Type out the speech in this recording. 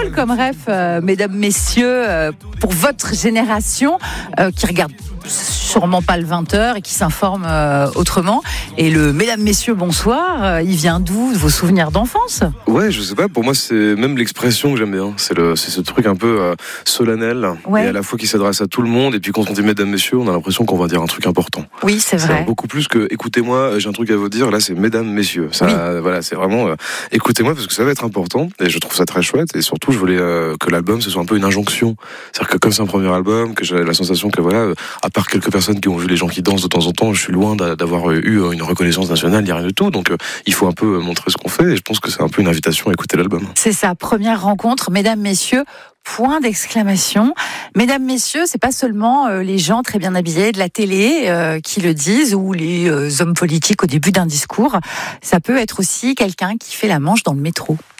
drôle comme ref, mesdames, messieurs, pour votre génération qui regarde sûrement pas le 20h et qui s'informe autrement. Et le mesdames, messieurs, bonsoir, il vient d'où, de vos souvenirs d'enfance? Ouais, je sais pas, pour moi c'est même l'expression que j'aime bien. C'est ce truc un peu solennel, ouais. Et à la fois qui s'adresse à tout le monde. Et puis quand on dit mesdames, messieurs, on a l'impression qu'on va dire un truc important. Oui, c'est vrai. C'est beaucoup plus que écoutez-moi, j'ai un truc à vous dire. Là, c'est mesdames, messieurs. Ça, oui. Voilà, c'est vraiment écoutez-moi parce que ça va être important. Et je trouve ça très chouette. Et surtout, je voulais que l'album ce soit un peu une injonction. C'est-à-dire que comme c'est un premier album, que j'ai la sensation que voilà, à part quelques personnes qui ont vu les gens qui dansent de temps en temps, je suis loin d'avoir eu une reconnaissance nationale, il n'y a rien du tout. Donc il faut un peu montrer ce qu'on fait. Et je pense que c'est un peu une invitation à écouter l'album. C'est sa première rencontre, mesdames, messieurs. Point d'exclamation. Mesdames, messieurs, c'est pas seulement les gens très bien habillés de la télé qui le disent ou les hommes politiques au début d'un discours. Ça peut être aussi quelqu'un qui fait la manche dans le métro.